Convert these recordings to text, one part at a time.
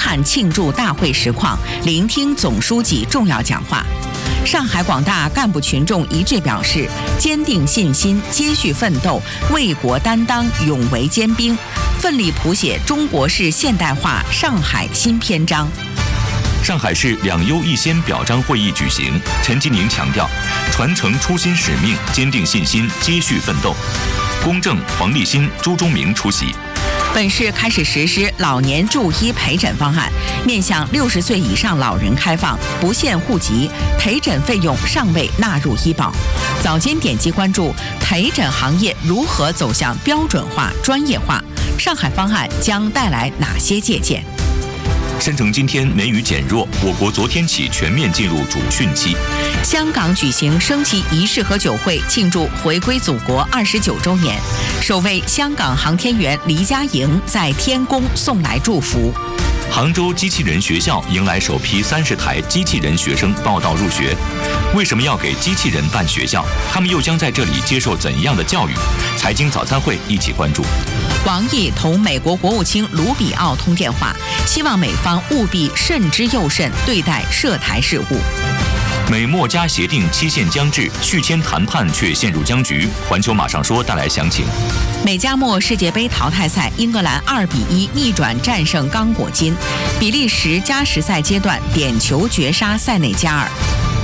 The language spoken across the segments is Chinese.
看庆祝大会实况，聆听总书记重要讲话。上海广大干部群众一致表示，坚定信心，接续奋斗，为国担当，勇为坚兵，奋力谱写中国式现代化上海新篇章。 上海市两优一先表彰会议举行，陈吉宁强调，传承初心使命，坚定信心，接续奋斗。龚正、黄立新、朱忠明出席。 本市开始实施老年助医陪诊方案，面向60岁以上老人开放，不限户籍，陪诊费用尚未纳入医保。早间点击关注陪诊行业如何走向标准化、专业化，上海方案将带来哪些借鉴？ 深成今天梅雨减弱，我国昨天起全面进入主汛期。 香港举行升旗仪式和酒会，庆祝回归祖国29周年。首位香港航天员黎佳莹在天宫送来祝福。 杭州机器人学校迎来首批30台机器人学生报到入学。为什么要给机器人办学校？他们又将在这里接受怎样的教育？财经早餐会一起关注。 王毅同美国国务卿卢比奥通电话，希望美方务必慎之又慎对待涉台事务。 美墨加协定期限将至，续签谈判却陷入僵局。环球马上说带来详情。 美加墨世界杯淘汰赛，英格兰2-1逆转战胜刚果金，比利时加时赛阶段点球绝杀塞内加尔。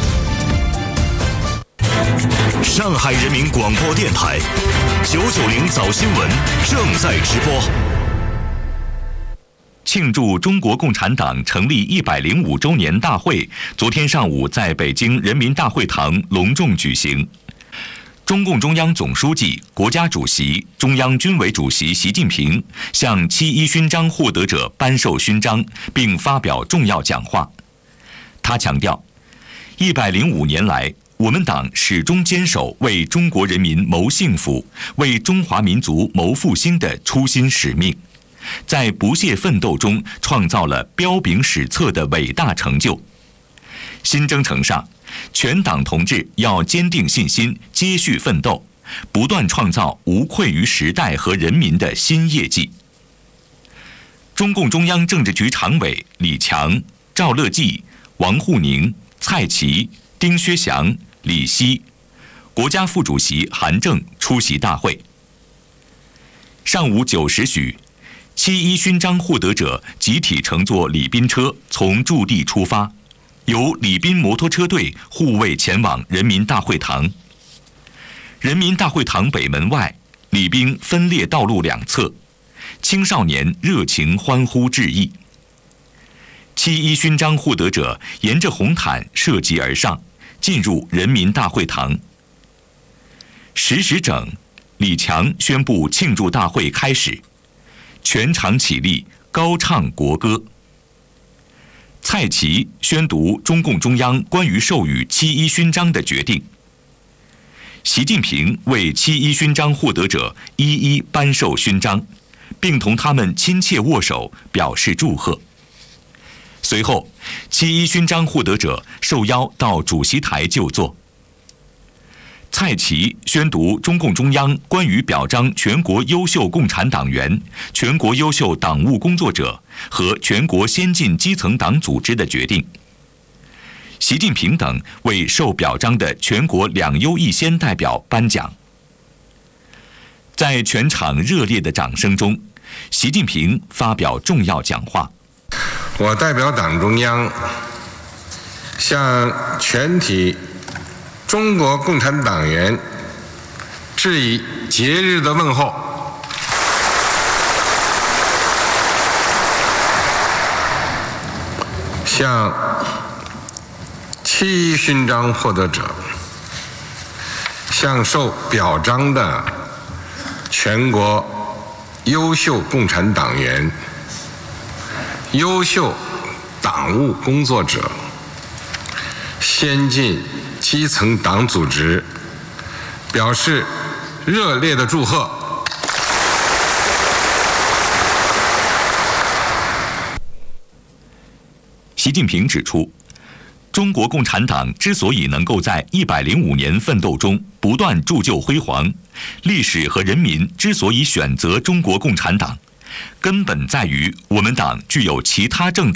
上海人民广播电台990早新闻正在直播。 庆祝中国共产党成立105周年大会，昨天上午在北京人民大会堂隆重举行。中共中央总书记、国家主席、中央军委主席习近平向7·1勋章获得者颁授勋章，并发表重要讲话。他强调，105年来，我们党始终坚守为中国人民谋幸福、为中华民族谋复兴的初心使命，在不懈奋斗中创造了彪炳史册的伟大成就。新征程上，全党同志要坚定信心，接续奋斗，不断创造无愧于时代和人民的新业绩。中共中央政治局常委李强、赵乐际、王沪宁、蔡奇、丁薛祥、李希，国家副主席韩正出席大会。上午9时许，7·1勋章获得者集体乘坐礼宾车从驻地出发，由礼宾摩托车队护卫前往人民大会堂。人民大会堂北门外，礼宾分列道路两侧，青少年热情欢呼致意。7·1勋章获得者沿着红毯涉级而上，进入人民大会堂。10时整，李强宣布庆祝大会开始，全场起立，高唱国歌。蔡奇宣读中共中央关于授予7·1勋章的决定。习近平为7·1勋章获得者一一颁授勋章，并同他们亲切握手，表示祝贺。随后，7·1勋章获得者受邀到主席台就座。蔡奇宣读中共中央关于表彰全国优秀共产党员、全国优秀党务工作者和全国先进基层党组织的决定。习近平等为受表彰的全国两优一先代表颁奖。在全场热烈的掌声中，习近平发表重要讲话。 我代表党中央向全体中国共产党员致以节日的问候。向7·1勋章获得者，向受表彰的全国优秀共产党员、优秀党务工作者、先进基层党组织表示热烈的祝贺。 习近平指出，中国共产党之所以能够在105年奋斗中不断铸就辉煌，历史和人民之所以选择中国共产党，根本在于我们党具有其他政